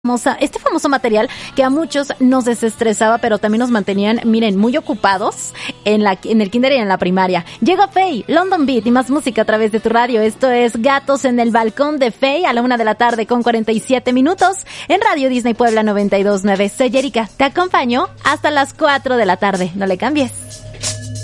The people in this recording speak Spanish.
Este famoso material que a muchos nos desestresaba, pero también nos mantenían, miren, muy ocupados en el kinder y en la primaria. Llega Faye, London Beat y más música a través de tu radio. Esto es Gatos en el Balcón de Faye a la 1:47 en Radio Disney Puebla 92.9. Soy Erika, te acompaño hasta las 4 de la tarde. No le cambies.